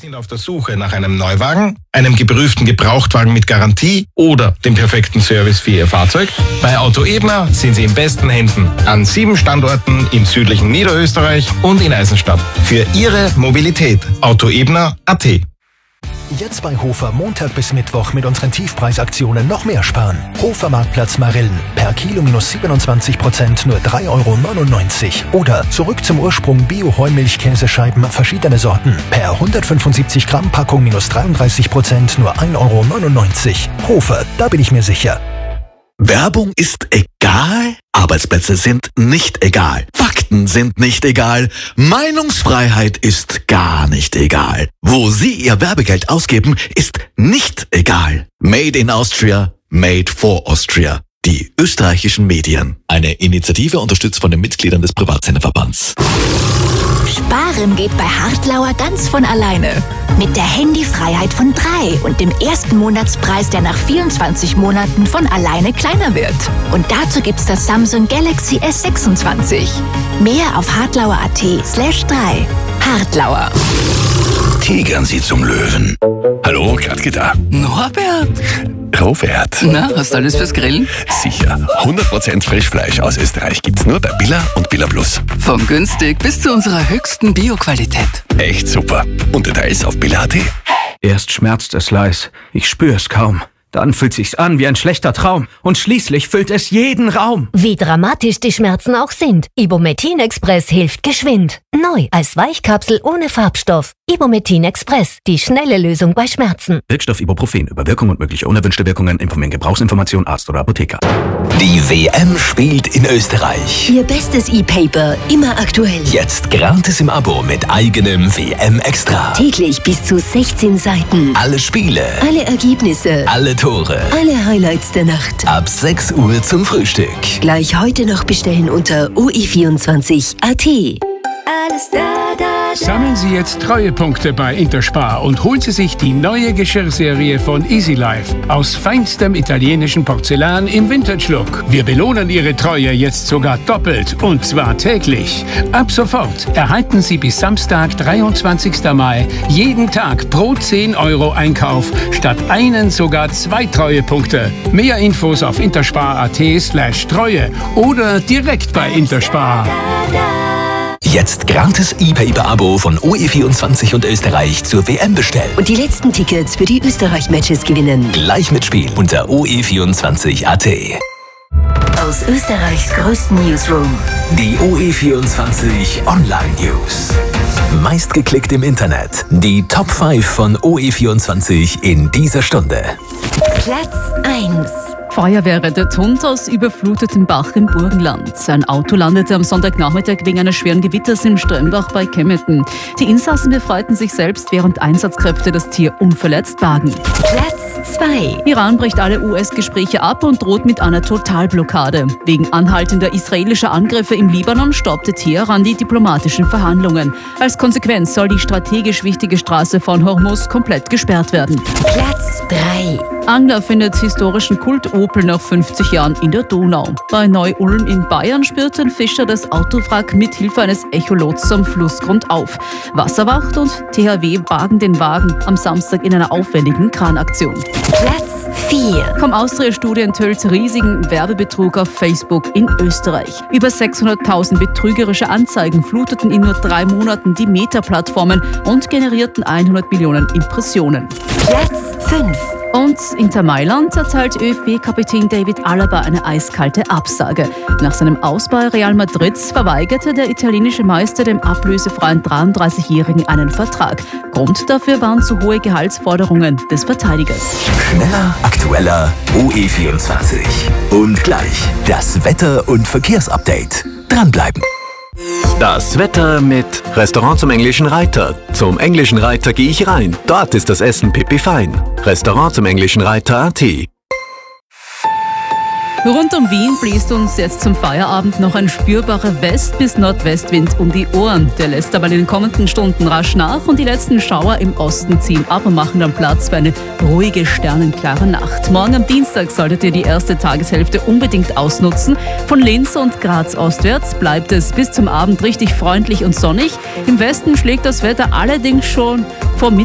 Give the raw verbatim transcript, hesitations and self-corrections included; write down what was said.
sind auf der Suche nach einem Neuwagen, einem geprüften Gebrauchtwagen mit Garantie oder dem perfekten Service für Ihr Fahrzeug? Bei Auto Ebner sind Sie in besten Händen. An sieben Standorten im südlichen Niederösterreich und in Eisenstadt. Für Ihre Mobilität. Autoebner punkt a t. Jetzt bei Hofer Montag bis Mittwoch mit unseren Tiefpreisaktionen noch mehr sparen. Hofer Marktplatz Marillen. Per Kilo minus siebenundzwanzig Prozent nur drei Euro neunundneunzig. Oder zurück zum Ursprung Bio-Heumilch-Käsescheiben verschiedene Sorten. Per hundertfünfundsiebzig Gramm Packung minus dreiunddreißig Prozent nur ein Euro neunundneunzig. Hofer, da bin ich mir sicher. Werbung ist egal, Arbeitsplätze sind nicht egal, Fakten sind nicht egal, Meinungsfreiheit ist gar nicht egal. Wo Sie Ihr Werbegeld ausgeben, ist nicht egal. Made in Austria, made for Austria. Die österreichischen Medien. Eine Initiative unterstützt von den Mitgliedern des Privatsenderverbands. Sparen geht bei Hartlauer ganz von alleine. Mit der Handyfreiheit von drei und dem ersten Monatspreis, der nach vierundzwanzig Monaten von alleine kleiner wird. Und dazu gibt's das Samsung Galaxy S sechsundzwanzig. Mehr auf hartlauer punkt a t slash drei. Hartlauer. Tigern Sie zum Löwen. Hallo, Gradke da. Norbert! Robert. Na, hast du alles fürs Grillen? Sicher. hundert Prozent Frischfleisch aus Österreich gibt's nur bei Billa und Billa Plus. Von günstig bis zu unserer höchsten Bioqualität. Echt super. Und Details auf billa punkt a t. Erst schmerzt es leis, ich spür's kaum. Dann fühlt sich's an wie ein schlechter Traum. Und schließlich füllt es jeden Raum. Wie dramatisch die Schmerzen auch sind. Ibumetin Express hilft geschwind. Neu als Weichkapsel ohne Farbstoff. Ibumetin Express, die schnelle Lösung bei Schmerzen. Wirkstoff Ibuprofen. Über Wirkung und mögliche unerwünschte Wirkungen informieren Gebrauchsinformation Arzt oder Apotheker. Die W M spielt in Österreich. Ihr bestes E-Paper, immer aktuell. Jetzt gratis im Abo mit eigenem W M Extra. Täglich bis zu sechzehn Seiten. Alle Spiele, Alle Ergebnisse. alle Tore. Alle Highlights der Nacht. Ab sechs Uhr zum Frühstück. Gleich heute noch bestellen unter o e vierundzwanzig punkt a t. Alles da, da, da. Sammeln Sie jetzt Treuepunkte bei Interspar und holen Sie sich die neue Geschirrserie von Easy Life aus feinstem italienischen Porzellan im Vintage-Look. Wir belohnen Ihre Treue jetzt sogar doppelt und zwar täglich. Ab sofort erhalten Sie bis Samstag, dreiundzwanzigsten Mai, jeden Tag pro zehn Euro Einkauf statt einen sogar zwei Treuepunkte. Mehr Infos auf interspar punkt a t slash Treue oder direkt bei Interspar. Jetzt gratis E-Paper-Abo von O E vierundzwanzig und Österreich zur W M bestellen. Und die letzten Tickets für die Österreich-Matches gewinnen. Gleich mitspielen unter o e vierundzwanzig punkt a t. Aus Österreichs größten Newsroom. Die O E vierundzwanzig Online News. Meistgeklickt im Internet. Die Top fünf von O E vierundzwanzig in dieser Stunde. Platz eins. Feuerwehr rettet Hund aus überflutetem Bach im Burgenland. Sein Auto landete am Sonntagnachmittag wegen eines schweren Gewitters im Strömbach bei Kempten. Die Insassen befreiten sich selbst, während Einsatzkräfte das Tier unverletzt bergen. Platz zwei. Iran bricht alle U S-Gespräche ab und droht mit einer Totalblockade. Wegen anhaltender israelischer Angriffe im Libanon stoppte Teheran die diplomatischen Verhandlungen. Als Konsequenz soll die strategisch wichtige Straße von Hormuz komplett gesperrt werden. Platz drei. Angler findet historischen Kult-Opel nach fünfzig Jahren in der Donau. Bei Neu-Ulm in Bayern spürte ein Fischer das Autowrack mit Hilfe eines Echolots am Flussgrund auf. Wasserwacht und T H W bargen den Wagen am Samstag in einer aufwendigen Kranaktion. Platz vier. Com-Austria-Studie enthüllt riesigen Werbebetrug auf Facebook in Österreich. Über sechshunderttausend betrügerische Anzeigen fluteten in nur drei Monaten die Meta-Plattformen und generierten hundert Millionen Impressionen. Platz fünf. Und Inter Mailand erteilt ÖFB-Kapitän David Alaba eine eiskalte Absage. Nach seinem Aus bei Real Madrid verweigerte der italienische Meister dem ablösefreien dreiunddreißigjährigen einen Vertrag. Grund dafür waren zu hohe Gehaltsforderungen des Verteidigers. Schneller, aktueller, O E vierundzwanzig. Und gleich das Wetter- und Verkehrsupdate. Dranbleiben. Das Wetter mit Restaurant zum Englischen Reiter. Zum Englischen Reiter gehe ich rein. Dort ist das Essen pipi fein. Restaurant zum Englischen Reiter punkt a t. Rund um Wien bläst uns jetzt zum Feierabend noch ein spürbarer West- bis Nordwestwind um die Ohren. Der lässt aber in den kommenden Stunden rasch nach und die letzten Schauer im Osten ziehen ab und machen dann Platz für eine ruhige, sternenklare Nacht. Morgen am Dienstag solltet ihr die erste Tageshälfte unbedingt ausnutzen. Von Linz und Graz ostwärts bleibt es bis zum Abend richtig freundlich und sonnig. Im Westen schlägt das Wetter allerdings schon vor